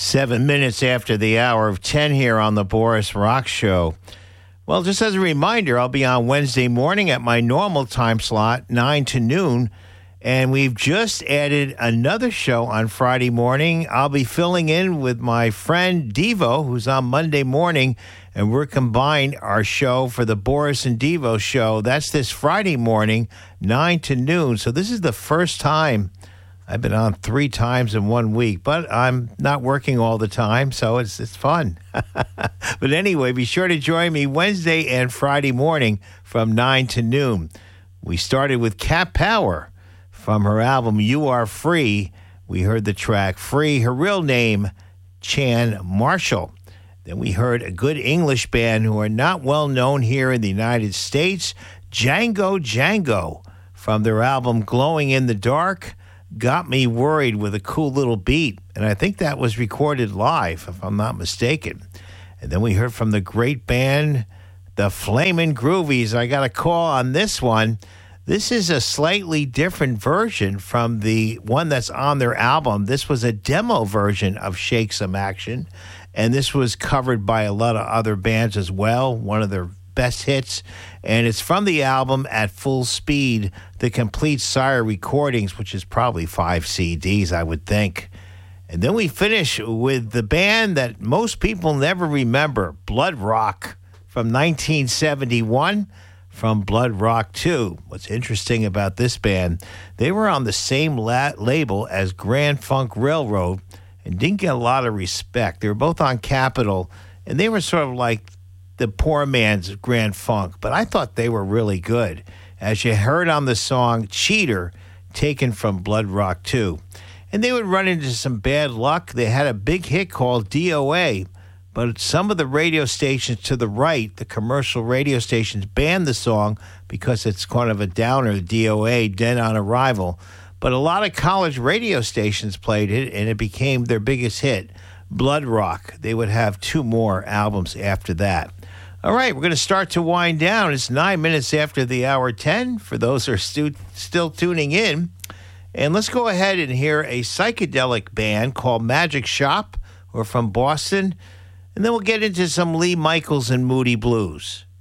7 minutes after the hour of 10 here on the Boris Rock Show. Well, just as a reminder, I'll be on Wednesday morning at my normal time slot, 9 to noon. And we've just added another show on Friday morning. I'll be filling in with my friend Devo, who's on Monday morning. And we're combining our show for the Boris and Devo show. That's this Friday morning, 9 to noon. So this is the first time. I've been on 3 times in 1 week, but I'm not working all the time, so it's fun. But anyway, be sure to join me Wednesday and Friday morning from 9 to noon. We started with Cat Power from her album You Are Free. We heard the track Free, her real name, Chan Marshall. Then we heard a good English band who are not well known here in the United States, Django Django, from their album Glowing in the Dark. Got Me Worried with a cool little beat, and I think that was recorded live, if I'm not mistaken. And then we heard from the great band, the Flamin' Groovies. I got a call on this one. This is a slightly different version from the one that's on their album. This was a demo version of Shake Some Action, and this was covered by a lot of other bands as well, one of their best hits, and it's from the album At Full Speed, the Complete Sire Recordings, which is probably 5 CDs, I would think. And then we finish with the band that most people never remember, Blood Rock, from 1971, from Blood Rock 2. What's interesting about this band, they were on the same label as Grand Funk Railroad and didn't get a lot of respect. They were both on Capitol, and they were sort of like the poor man's Grand Funk, but I thought they were really good, as you heard on the song Cheater, taken from Blood Rock 2. And they would run into some bad luck. They had a big hit called DOA, but some of the radio stations to the right, the commercial radio stations, banned the song because it's kind of a downer, DOA, Dead on Arrival. But a lot of college radio stations played it, and it became their biggest hit, Blood Rock. They would have 2 more albums after that. All right, we're going to start to wind down. It's 9 minutes after the hour 10 for those who are still tuning in. And let's go ahead and hear a psychedelic band called Magic Shop, who are from Boston. And then we'll get into some Lee Michaels and Moody Blues.